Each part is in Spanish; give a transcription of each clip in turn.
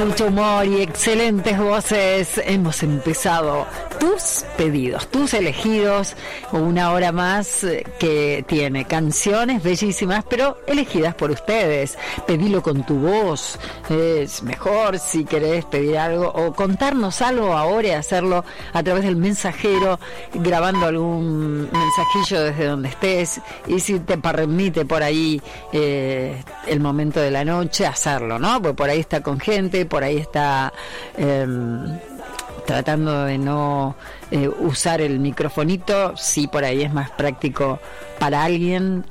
mucho humor y excelentes voces, hemos empezado tus pedidos, tus elegidos, una hora más que tiene canciones bellísimas, pero elegidas por ustedes. Pedilo con tu voz, es mejor si querés pedir algo o contarnos algo ahora y hacerlo a través del mensajero, grabando algún mensajillo desde donde estés, y si te permite por ahí el momento de la noche, hacerlo, ¿no? Porque por ahí está con gente, por ahí está tratando de no usar el microfonito, sí, por ahí es más práctico para alguien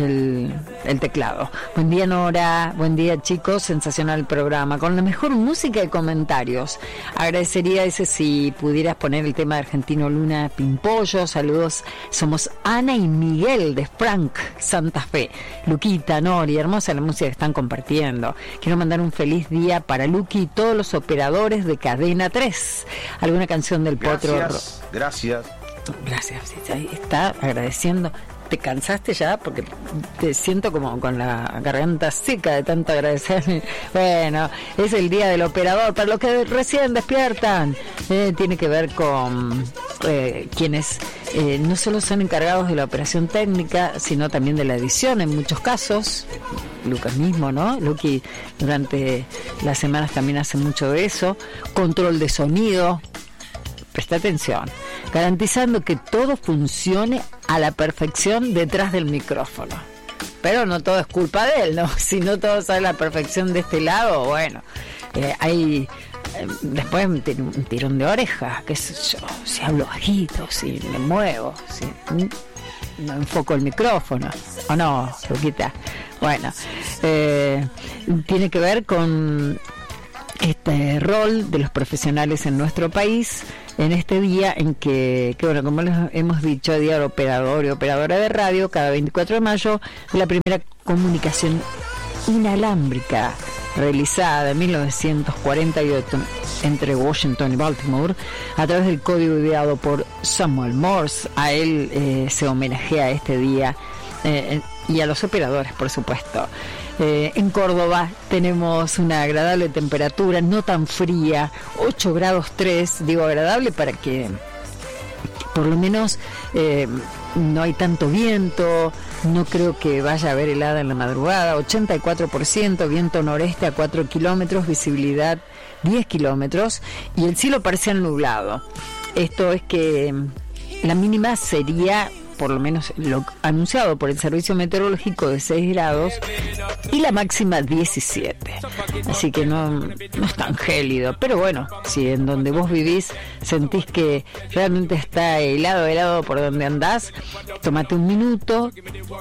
el teclado. Buen día, Nora, buen día, chicos, sensacional programa, con la mejor música y comentarios. Agradecería ese si pudieras poner el tema de Argentino Luna Pimpollo. Saludos, somos Ana y Miguel de Frank, Santa Fe. Luquita, Nori, hermosa la música que están compartiendo. Quiero mandar un feliz día para Luqui y todos los operadores de Cadena 3. ¿Alguna canción del Potro? Gracias. Ahí está agradeciendo. ¿Te cansaste ya? Porque te siento como con la garganta seca de tanto agradecer. Bueno, es el día del operador. Para los que recién despiertan, tiene que ver con quienes no solo son encargados de la operación técnica, sino también de la edición en muchos casos. Lucas mismo, ¿no? Luqui durante las semanas también hace mucho de eso. Control de sonido. Presta atención, garantizando que todo funcione a la perfección detrás del micrófono. Pero no todo es culpa de él, ¿no? Si no todo sale a la perfección de este lado, bueno, hay después me tiene un tirón de oreja, qué sé yo, si hablo bajito, si me muevo, si no enfoco el micrófono, o no, Luquita. Bueno, tiene que ver con este rol de los profesionales en nuestro país en este día en que bueno, como les hemos dicho, día del operador y operadora de radio, cada 24 de mayo, la primera comunicación inalámbrica realizada en 1948 entre Washington y Baltimore a través del código ideado por Samuel Morse. A él se homenajea este día y a los operadores, por supuesto. En Córdoba tenemos una agradable temperatura, no tan fría, 8 grados 3, digo agradable para que por lo menos no hay tanto viento, no creo que vaya a haber helada en la madrugada, 84%, viento noreste a 4 kilómetros, visibilidad 10 kilómetros y el cielo parcial nublado. Esto es que la mínima sería, por lo menos lo anunciado por el Servicio Meteorológico, de 6 grados y la máxima 17. Así que no es tan gélido, pero bueno, si en donde vos vivís sentís que realmente está helado por donde andás, tómate un minuto,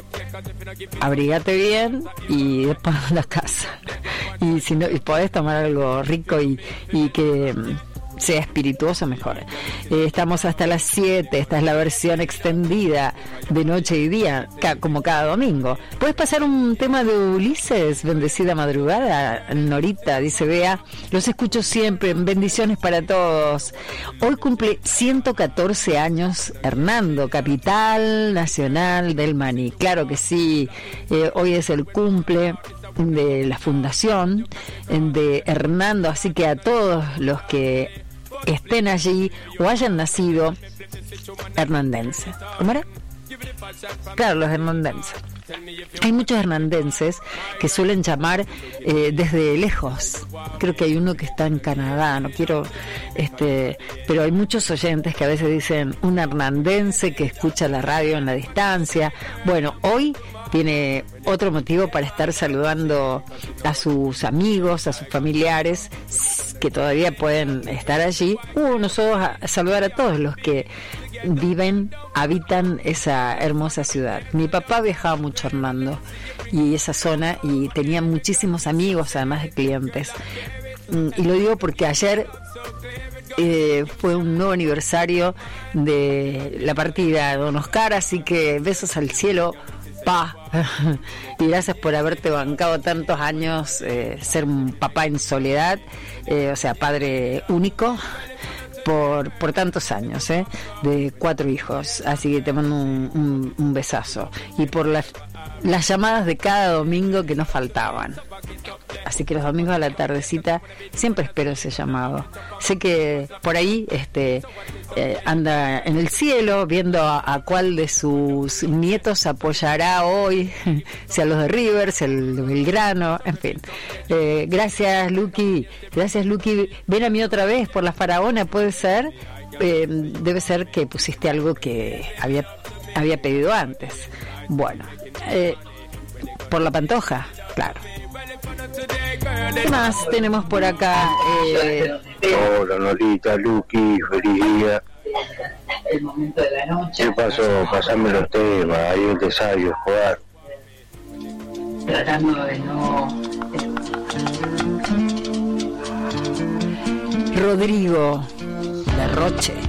abrigate bien y después a la casa. Y si no, y podés tomar algo rico y que sea espirituoso, mejor. Estamos hasta las 7, esta es la versión extendida de noche y día, como cada domingo. ¿Puedes pasar un tema de Ulises, Bendecida Madrugada? Norita, dice Bea, los escucho siempre, bendiciones para todos. Hoy cumple 114 años Hernando, capital nacional del maní. Claro que sí, hoy es el cumple de la fundación de Hernando, así que a todos los que estén allí o hayan nacido hernandenses. ¿Cómo era? Claro, los hernandenses. Hay muchos hernandenses que suelen llamar desde lejos. Creo que hay uno que está en Canadá, no quiero, pero hay muchos oyentes que a veces dicen un hernandense que escucha la radio en la distancia. Bueno, hoy tiene otro motivo para estar saludando a sus amigos, a sus familiares que todavía pueden estar allí. Nosotros a saludar a todos los que habitan esa hermosa ciudad. Mi papá viajaba mucho, Hernando, y esa zona, y tenía muchísimos amigos, además de clientes. Y lo digo porque ayer fue un nuevo aniversario de la partida de Don Oscar, así que besos al cielo, pa. Y gracias por haberte bancado tantos años, ser un papá en soledad, o sea, padre único, por tantos años, de 4 hijos. Así que te mando un besazo. Y por la las llamadas de cada domingo que nos faltaban. Así que los domingos a la tardecita siempre espero ese llamado. Sé que por ahí anda en el cielo viendo a cuál de sus nietos apoyará hoy, si a los de River, si al de Belgrano, en fin. Gracias, Luqui. Ven a mí otra vez por la Faraona, ¿puede ser? Debe ser que pusiste algo que había pedido antes. Bueno, por la Pantoja, claro. ¿Qué más tenemos por acá? Hola, Norita, Luqui, feliz día. El momento de la noche. ¿Qué pasó? Pasame los temas, ahí el de Sabio Escobar. Tratando de no... Rodrigo de Roche.